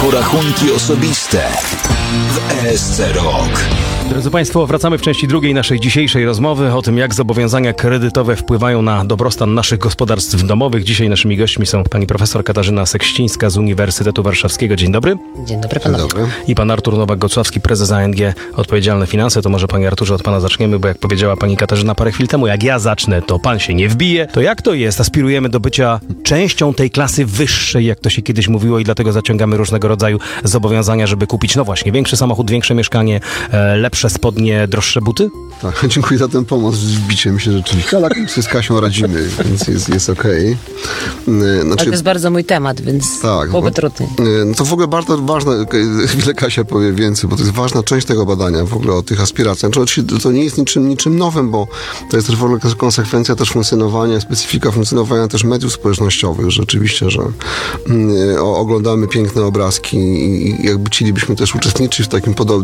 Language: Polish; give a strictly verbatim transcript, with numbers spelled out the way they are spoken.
porachunki osobiste w E S C Rok. Drodzy Państwo, wracamy w części drugiej naszej dzisiejszej rozmowy o tym, jak zobowiązania kredytowe wpływają na dobrostan naszych gospodarstw domowych. Dzisiaj naszymi gośćmi są pani profesor Katarzyna Sekścińska z Uniwersytetu Warszawskiego. Dzień dobry. Dzień dobry panowie. I pan Artur Nowak-Gocławski, prezes A N G Odpowiedzialne Finanse. To może panie Arturze od pana zaczniemy, bo jak powiedziała pani Katarzyna parę chwil temu, jak ja zacznę, to pan się nie wbije. To jak to jest? Aspirujemy do bycia częścią tej klasy wyższej, jak to się kiedyś mówiło, i dlatego zaciągamy różnego rodzaju zobowiązania, żeby kupić, no właśnie, większy samochód, większe mieszkanie, e, lepsze spodnie, droższe buty? Tak, dziękuję za tę pomoc w wbiciu mi się rzeczywiście, ale z Kasią radzimy, więc jest, jest okej. Okay. Znaczy, ale to jest bardzo mój temat, więc tak, byłoby bo, trudniej. No to w ogóle bardzo ważne, chwilę Kasia powie więcej, bo to jest ważna część tego badania, w ogóle o tych aspiracjach. Znaczy, to nie jest niczym, niczym nowym, bo to jest też w ogóle konsekwencja też funkcjonowania, specyfika funkcjonowania też mediów społecznościowych. Rzeczywiście, że mm, oglądamy piękne obrazki i jakby chcielibyśmy też uczestniczyć w takim podobnym